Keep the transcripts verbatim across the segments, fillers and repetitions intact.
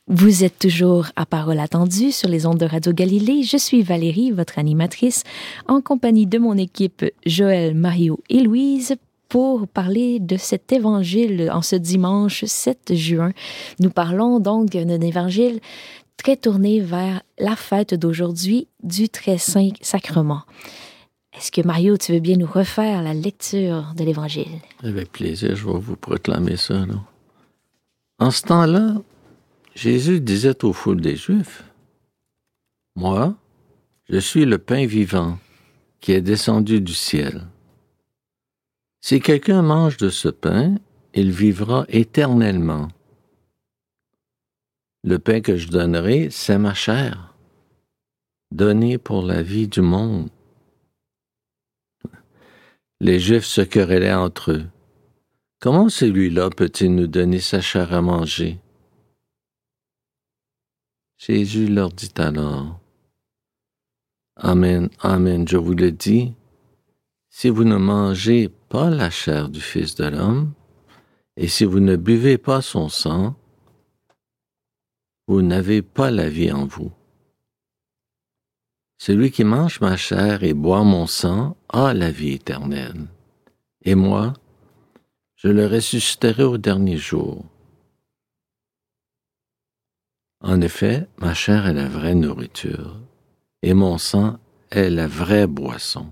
Vous êtes toujours à Parole attendue sur les ondes de Radio Galilée. Je suis Valérie, votre animatrice, en compagnie de mon équipe Joël, Mario et Louise pour parler de cet évangile en ce dimanche sept juin. Nous parlons donc d'un évangile très tourné vers la fête d'aujourd'hui du Très Saint Sacrement. Est-ce que Mario, tu veux bien nous refaire la lecture de l'évangile? Avec plaisir, je vais vous proclamer ça. Là. En ce temps-là, Jésus disait aux foules des Juifs, « Moi, je suis le pain vivant qui est descendu du ciel. Si quelqu'un mange de ce pain, il vivra éternellement. Le pain que je donnerai, c'est ma chair, donnée pour la vie du monde. » Les Juifs se querellaient entre eux. « Comment celui-là peut-il nous donner sa chair à manger? » Jésus leur dit alors, « Amen, amen, je vous le dis, si vous ne mangez pas la chair du Fils de l'homme, et si vous ne buvez pas son sang, vous n'avez pas la vie en vous. Celui qui mange ma chair et boit mon sang a la vie éternelle, et moi, je le ressusciterai au dernier jour. En effet, ma chair est la vraie nourriture, et mon sang est la vraie boisson.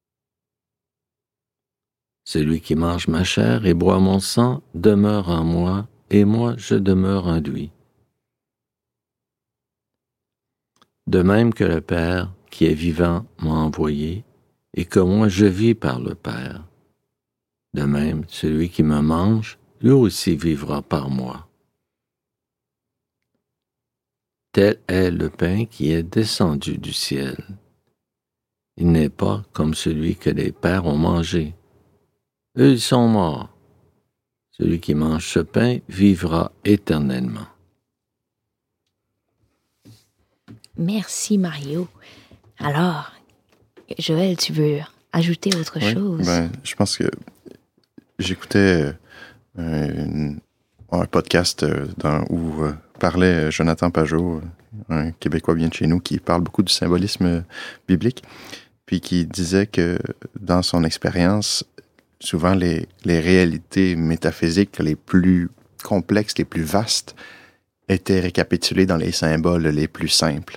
Celui qui mange ma chair et boit mon sang demeure en moi, et moi je demeure en lui. De même que le Père, qui est vivant, m'a envoyé, et que moi je vis par le Père. De même, celui qui me mange, lui aussi vivra par moi. Tel est le pain qui est descendu du ciel. Il n'est pas comme celui que les pères ont mangé. Eux, ils sont morts. Celui qui mange ce pain vivra éternellement. Merci, Mario. Alors, Joël, tu veux ajouter autre oui, chose? Ben, je pense que j'écoutais un, un podcast dans, où euh, parlait Jonathan Pajot, un Québécois bien de chez nous, qui parle beaucoup du symbolisme biblique, puis qui disait que dans son expérience, souvent les, les réalités métaphysiques les plus complexes, les plus vastes, étaient récapitulées dans les symboles les plus simples.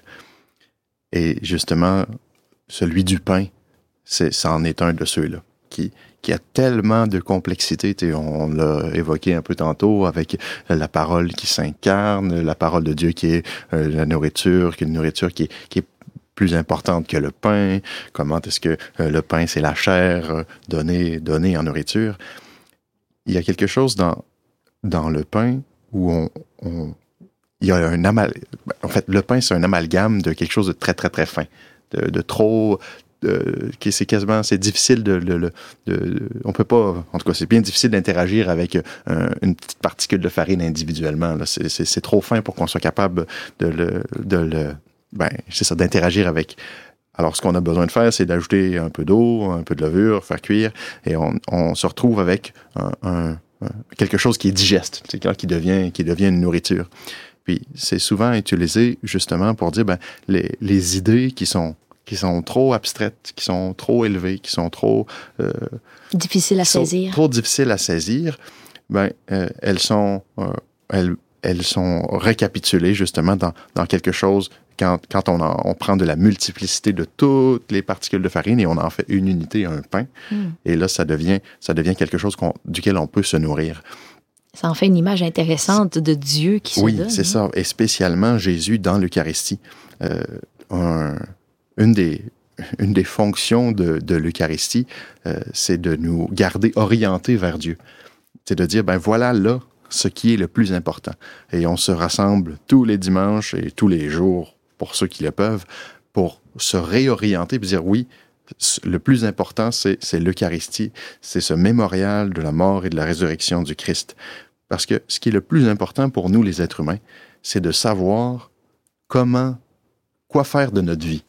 Et justement, celui du pain, c'est, ça en est un de ceux-là, qui, qui a tellement de complexité. On l'a évoqué un peu tantôt avec la parole qui s'incarne, la parole de Dieu qui est euh, la nourriture, qui est une nourriture qui est, qui est plus importante que le pain. Comment est-ce que euh, le pain, c'est la chair euh, donnée, donnée en nourriture? Il y a quelque chose dans, dans le pain où on... on il y a un amal... En fait, le pain, c'est un amalgame de quelque chose de très, très, très fin. De, de trop... De, c'est quasiment... C'est difficile de, de, de, de... On peut pas... En tout cas, c'est bien difficile d'interagir avec un, une petite particule de farine individuellement. Là. C'est, c'est, c'est trop fin pour qu'on soit capable de le... De le ben, c'est ça, d'interagir avec... Alors, ce qu'on a besoin de faire, c'est d'ajouter un peu d'eau, un peu de levure, faire cuire, et on, on se retrouve avec un, un, quelque chose qui est digeste, qui devient, qui devient une nourriture. Puis c'est souvent utilisé justement pour dire ben les, les idées qui sont qui sont trop abstraites, qui sont trop élevées, qui sont trop euh, difficiles à saisir, trop difficiles à saisir, ben euh, elles sont euh, elles elles sont récapitulées justement dans dans quelque chose quand quand on en, on prend de la multiplicité de toutes les particules de farine et on en fait une unité, un pain, mm. et là ça devient ça devient quelque chose qu'on, duquel on peut se nourrir. Ça en fait une image intéressante de Dieu qui se oui, donne. Oui, c'est ça. Et spécialement Jésus dans l'Eucharistie. Euh, un, une, des, une des fonctions de, de l'Eucharistie, euh, c'est de nous garder orientés vers Dieu. C'est de dire, ben voilà là ce qui est le plus important. Et on se rassemble tous les dimanches et tous les jours, pour ceux qui le peuvent, pour se réorienter et dire, oui, le plus important, c'est, c'est l'Eucharistie. C'est ce mémorial de la mort et de la résurrection du Christ. Parce que ce qui est le plus important pour nous, les êtres humains, c'est de savoir comment, quoi faire de notre vie.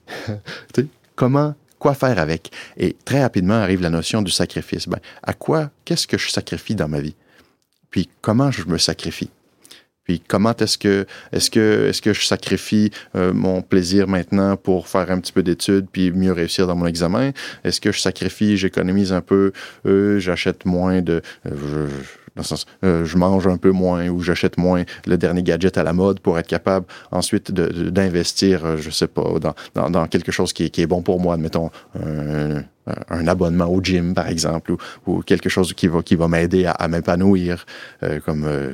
comment, quoi faire avec. Et très rapidement arrive la notion du sacrifice. Ben, à quoi, qu'est-ce que je sacrifie dans ma vie? Puis comment je me sacrifie? Puis comment est-ce que est-ce que est-ce que je sacrifie euh, mon plaisir maintenant pour faire un petit peu d'études puis mieux réussir dans mon examen? Est-ce que je sacrifie, j'économise un peu, euh, j'achète moins de euh, je, dans le sens, euh, je mange un peu moins ou j'achète moins le dernier gadget à la mode pour être capable ensuite de, de, d'investir, euh, je sais pas, dans, dans, dans quelque chose qui est, qui est bon pour moi, admettons un, un abonnement au gym par exemple ou, ou quelque chose qui va qui va m'aider à, à m'épanouir, euh, comme euh,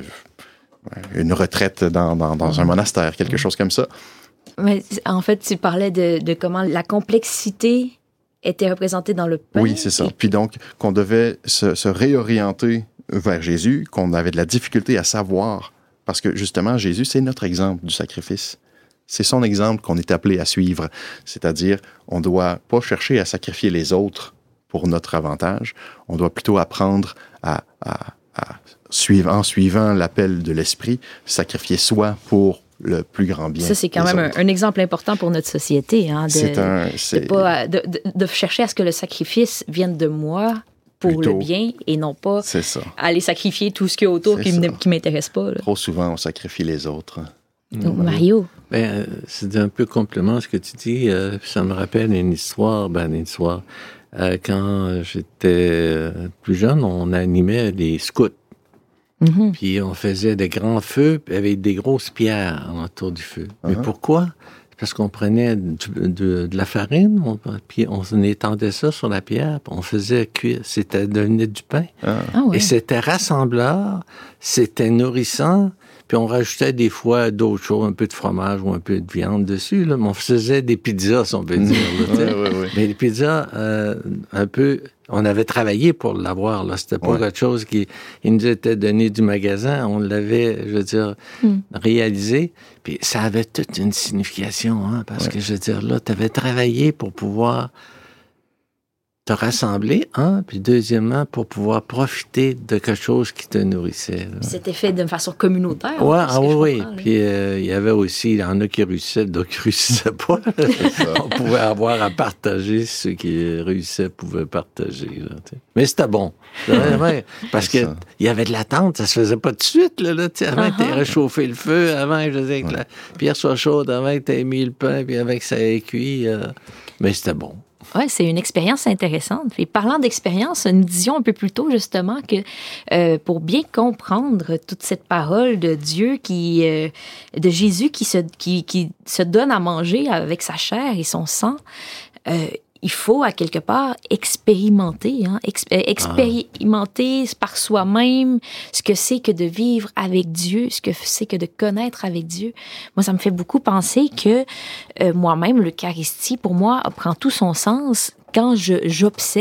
une retraite dans, dans, dans un monastère, quelque chose comme ça. Mais en fait, tu parlais de, de comment la complexité était représentée dans le pain. Oui, c'est ça. Et... Puis donc, qu'on devait se, se réorienter vers Jésus, qu'on avait de la difficulté à savoir, parce que justement, Jésus, c'est notre exemple du sacrifice. C'est son exemple qu'on est appelé à suivre. C'est-à-dire, on ne doit pas chercher à sacrifier les autres pour notre avantage. On doit plutôt apprendre à... à À suivre, en suivant l'appel de l'Esprit, sacrifier soi pour le plus grand bien. Ça, c'est quand même un, un exemple important pour notre société. Hein, de, c'est un... C'est... De, pas, de, de, de chercher à ce que le sacrifice vienne de moi pour plutôt, le bien et non pas aller sacrifier tout ce qu'il y a autour c'est qui ne m'intéresse pas. Là. Trop souvent, on sacrifie les autres. Donc, mmh. Mario? Ben, c'est un peu complément ce que tu dis. Euh, ça me rappelle une histoire, ben, une histoire... Euh, quand j'étais plus jeune, on animait des scouts. Mm-hmm. Puis on faisait des grands feux avec des grosses pierres autour du feu. Uh-huh. Mais pourquoi? Parce qu'on prenait de, de, de la farine, on, puis on étendait ça sur la pierre, puis on faisait cuire. C'était devenu du pain. Uh-huh. Ah ouais. Et c'était rassembleur, c'était nourrissant. Puis on rajoutait des fois d'autres choses, un peu de fromage ou un peu de viande dessus. Là. Mais on faisait des pizzas, si on peut dire. Là, ouais, ouais, ouais. Mais les pizzas, euh, un peu... On avait travaillé pour l'avoir. Là. C'était pas ouais. quelque chose qui il nous était donné du magasin. On l'avait, je veux dire, mm. réalisé. Puis ça avait toute une signification. Hein, parce ouais. que, je veux dire, là, tu avais travaillé pour pouvoir... te rassembler, un, puis deuxièmement, pour pouvoir profiter de quelque chose qui te nourrissait. Là. C'était fait de façon communautaire. Ouais, ah, oui, oui. Puis euh, il y avait aussi, il y en a qui réussissaient, d'autres qui réussissaient pas. On pouvait avoir à partager, ceux qui réussissaient pouvaient partager. Là, mais c'était bon. Ouais, ouais, parce qu'il y avait de l'attente, ça se faisait pas tout de suite. Là, là, avant uh-huh. que tu aies réchauffé le feu, avant que, je disais, que ouais. la pierre soit chaude, avant que tu aies mis le pain, puis avant que ça ait cuit. Euh, mais c'était bon. Oui, c'est une expérience intéressante. Et parlant d'expérience, nous disions un peu plus tôt justement que euh, pour bien comprendre toute cette parole de Dieu, qui, euh, de Jésus qui se, qui, qui se donne à manger avec sa chair et son sang, euh, il faut, à quelque part, expérimenter, hein, ex- expérimenter ah. par soi-même ce que c'est que de vivre avec Dieu, ce que c'est que de connaître avec Dieu. Moi, ça me fait beaucoup penser que euh, moi-même, l'Eucharistie, pour moi, prend tout son sens quand je, j'observe